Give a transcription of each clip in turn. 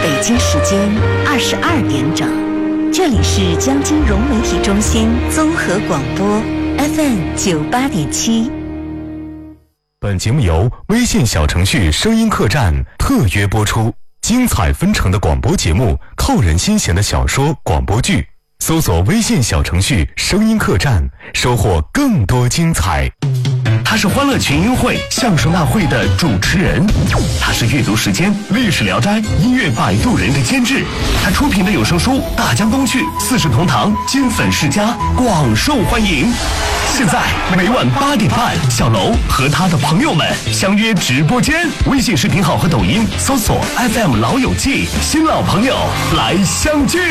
北京时间22点整，这里是江津融媒体中心综合广播 FM 98.7。 本节目由微信小程序声音客栈特约播出，精彩纷呈的广播节目，扣人心弦的小说广播剧，搜索微信小程序声音客栈，收获更多精彩。 他是欢乐群英会相声大会的主持人，他是阅读时间历史聊斋音乐摆渡人的监制，他出品的有声书《大江东去》《四世同堂》《金粉世家》广受欢迎。现在每晚8点半，小楼和他的朋友们相约直播间，微信视频号和抖音搜索 FM 老友记，新老朋友来相聚。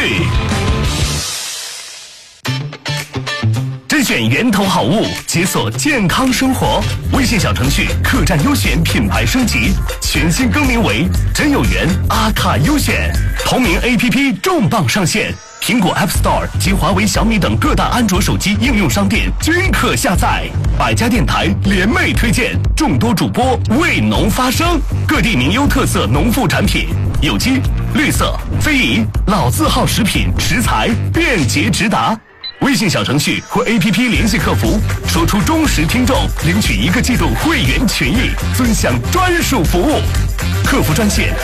甄选源头好物，解锁健康生活。微信小程序客栈优选品牌升级，全新更名为真有缘阿卡优选。同名 APP 重磅上线，苹果 App Store 及华为、小米等各大安卓手机应用商店均可下载。百家电台联袂推荐，众多主播为农发声，各地名优特色农副产品，有机、绿色、非遗、老字号食品食材便捷直达。微信小程序或 APP 联系客服，说出忠实听众，领取1个季度会员权益，尊享专属服务。客服专线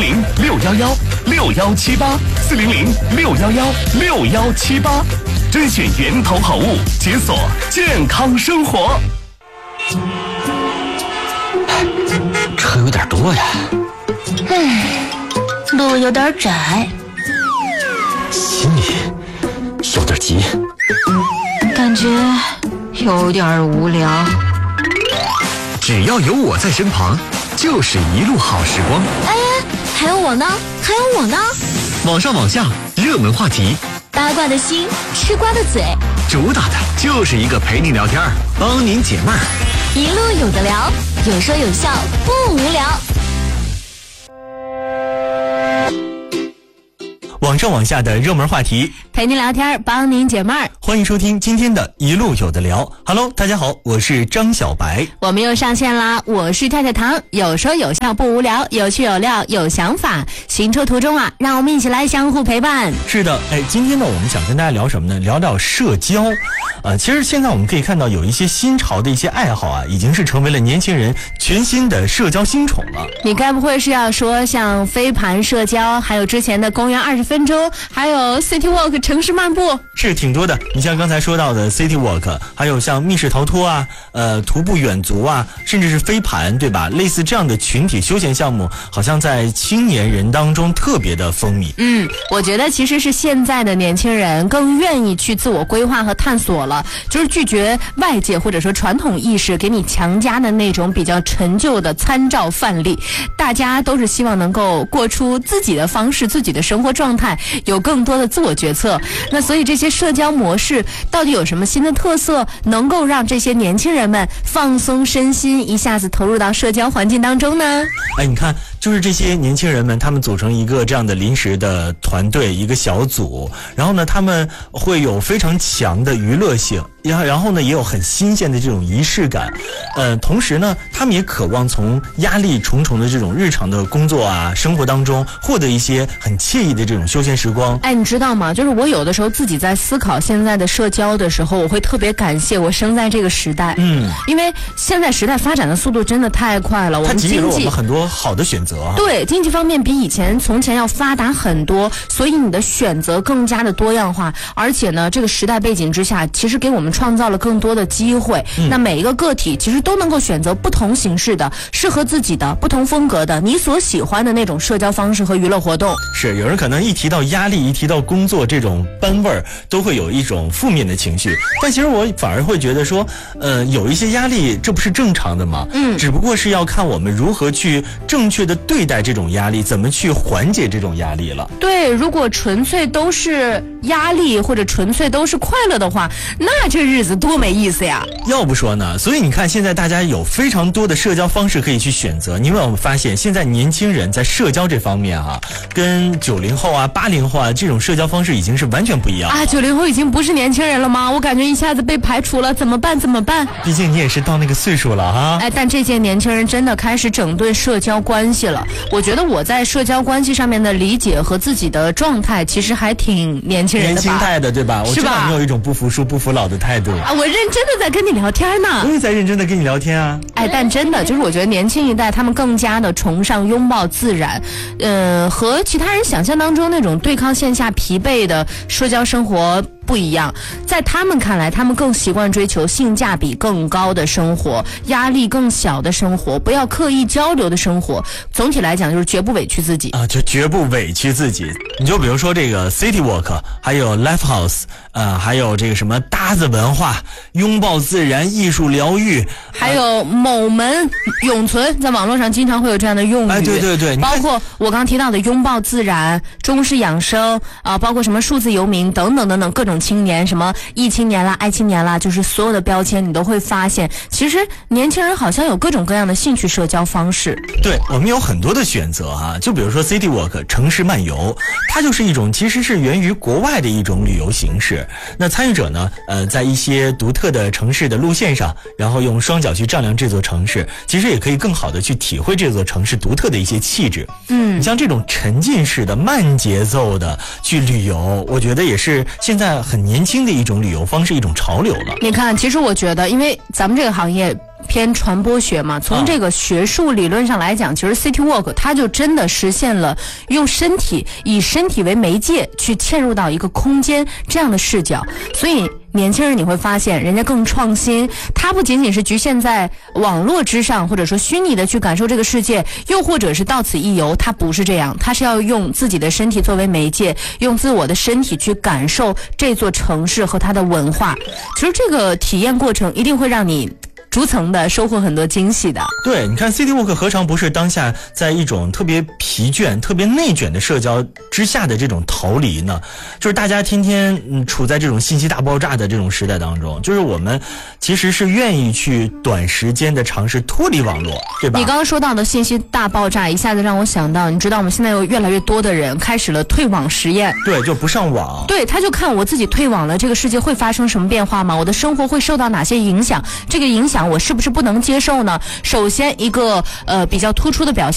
400-611-6178，400-611-6178，甄选源头好物，解锁健康生活。 车有点多呀， 路有点窄， 心里有点急， 感觉有点无聊。 只要有我在身旁，就是一路好时光。 哎，还有我呢，还有我呢。 网上网下，热门话题， 八卦的心，吃瓜的嘴， 主打的就是一个陪你聊天，帮您解闷儿。 一路有的聊，有说有笑，不无聊。 网上网下的热门话题， 陪您聊天，帮您解闷儿。 欢迎收听今天的一路有的聊。Hello， 大家好，我是张小白， 我们又上线啦！我是跳跳糖，有说有笑不无聊，有趣有料有想法。行车途中啊，让我们一起来相互陪伴。 是的，今天呢，我们想跟大家聊什么呢？聊聊社交。其实现在我们可以看到有一些新潮的一些爱好啊，已经是成为了年轻人全新的社交新宠了。 你该不会是要说像飞盘社交，还有之前的公园20分钟，还有 City Walk 城市漫步， 是挺多的。你像刚才说到的 City Walk， 还有像密室逃脱啊，徒步远足啊，甚至是飞盘，对吧？类似这样的群体休闲项目，好像在青年人当中特别的风靡。 我觉得其实是现在的年轻人更愿意去自我规划和探索了，就是拒绝外界或者说传统意识给你强加的那种比较陈旧的参照范例，大家都是希望能够过出自己的方式，自己的生活状态，有更多的自我决策。那所以这些社交模式到底有什么新的特色，能够让这些年轻人们放松身心，一下子投入到社交环境当中呢？ 你看，就是这些年轻人们，他们组成一个这样的临时的团队，一个小组，然后呢，他们会有非常强的娱乐性，然后呢，也有很新鲜的这种仪式感。同时呢，他们也渴望从压力重重的这种日常的工作啊、生活当中，获得一些很惬意的这种休闲时光。 你知道吗？就是我有的时候自己在思考现在的社交的时候，我会特别感谢我生在这个时代。因为现在时代发展的速度真的太快了，我们它给予了我们很多好的选择啊。 对，经济方面比从前要发达很多，所以你的选择更加的多样化。而且呢，这个时代背景之下，其实给我们创造了更多的机会。那每一个个体其实都能够选择不同形式的、适合自己的、不同风格的、你所喜欢的那种社交方式和娱乐活动。 是，有人可能一提到压力，一提到工作这种班味儿，都会有一种负面的情绪。但其实我反而会觉得说，有一些压力，这不是正常的吗？只不过是要看我们如何去正确的对待这种压力，怎么去缓解这种压力了。 对，如果纯粹都是压力或者纯粹都是快乐的话，那这日子多没意思呀。 要不说呢，所以你看现在大家有非常多的社交方式可以去选择。你有没有发现现在年轻人在社交这方面啊，跟90后啊、80后啊这种社交方式已经是完全不一样了。 90后已经不是年轻人了吗？我感觉一下子被排除了，怎么办？毕竟你也是到那个岁数了哈。 但这届年轻人真的开始整顿社交关系西了。我觉得我在社交关系上面的理解和自己的状态，其实还挺年轻人的吧， 年轻态的，对吧？我知道你有一种不服输、不服老的态度啊！我认真的在跟你聊天呢， 我也在认真的跟你聊天啊。 哎，但真的就是我觉得年轻一代他们更加的崇尚拥抱自然，和其他人想象当中那种对抗线下疲惫的社交生活不一样。在他们看来，他们更习惯追求性价比更高的生活，压力更小的生活，不要刻意交流的生活。总体来讲就是绝不委屈自己啊，就绝不委屈自己。你就比如说这个 City Walk， 还有 Life House， 还有这个什么搭子文化，拥抱自然，艺术疗愈， 还有某门永存，在网络上经常会有这样的用语。 哎，对对对， 包括我刚提到的拥抱自然、中式养生啊，包括什么数字游民等等等等，各种青年，什么艺青年啦、爱青年啦，就是所有的标签，你都会发现，其实年轻人好像有各种各样的兴趣社交方式。 对，我们有很多的选择哈，就比如说 City Walk 城市漫游，它就是一种其实是源于国外的一种旅游形式。那参与者呢，在一些独特的城市的路线上，然后用双脚去丈量这座城市，其实也可以更好的去体会这座城市独特的一些气质。你像这种沉浸式的慢节奏的去旅游，我觉得也是现在很年轻的一种旅游方式，一种潮流了。 你看，其实我觉得，因为咱们这个行业偏传播学嘛，从这个学术理论上来讲，其实 City Walk 它就真的实现了用身体以身体为媒介去嵌入到一个空间这样的视角。所以年轻人你会发现人家更创新，他不仅仅是局限在网络之上，或者说虚拟的去感受这个世界，又或者是到此一游，他不是这样，他是要用自己的身体作为媒介，用自我的身体去感受这座城市和它的文化。其实这个体验过程一定会让你逐层的收获很多惊喜的。 对，你看 City Walk 何尝不是当下在一种特别疲倦、特别内卷的社交之下的这种逃离呢？就是大家天天处在这种信息大爆炸的这种时代当中，就是我们其实是愿意去短时间的尝试脱离网络，对吧？ 你刚刚说到的信息大爆炸，一下子让我想到，你知道我们现在有越来越多的人开始了退网实验。 对，就不上网。 对，他就看我自己退网了，这个世界会发生什么变化吗？我的生活会受到哪些影响？这个影响我是不是不能接受呢？首先一个比较突出的表现